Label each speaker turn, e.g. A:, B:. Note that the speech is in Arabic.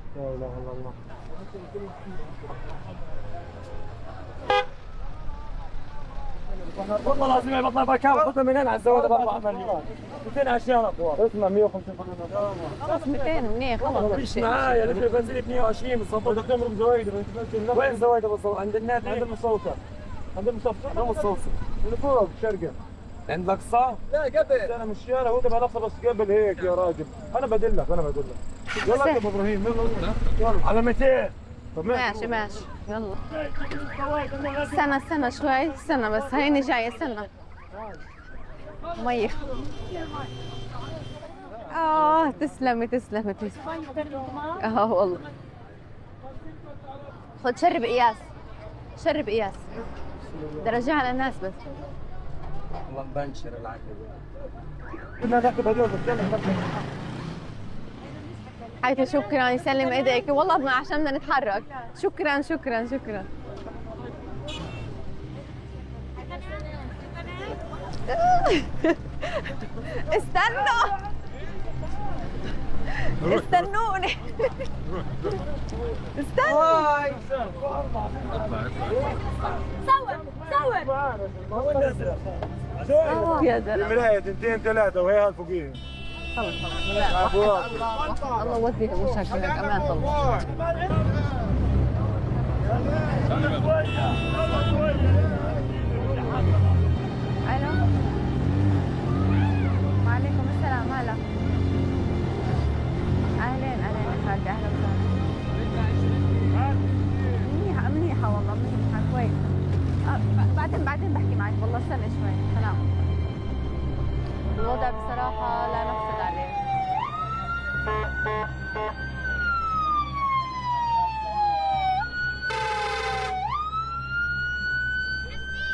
A: لا اله الا الله. والله العظيم يا بطل بكاء خذها من هنا على الزواج ب 4 مليون. 200 اشياء اقوى. اسمع 150
B: خلص 200 منيح خلص كل
A: مش
B: شيء.
A: معايا لتر بنزين ب 120 بالضبط. بدك تمرق زوايد. وين زوايد بالضبط؟ عند النادي. عند المستوصف. عند المستوصف. عند المستوصف. اللي فوق الشرقه. عند الاقصى؟ لا قبل. انا مش انا هو تبع الاقصى بس قبل هيك يا راجل. انا بدلك. يلا يا ابو ابراهيم يلا على 200.
B: ماشي ماشي يلا. استنى شوي، استنى بس هيني جاي، استنى. مية. تسلمي. والله. خد شرب اياس. بدي ارجعها للناس بس.
A: والله مبنشر العقل. بدنا ناخذ هدول بس يلا.
B: حياتي شكرا، يسلم ايديك والله ما عشان بدنا نتحرك. شكرا. استنوني. استنوا. صور يا زلمه.
A: المرايه 2 3 وهي هالفوقيه.
B: خلص الله يوديك وشك لك امان الله. الو. وعليكم السلام. هلا.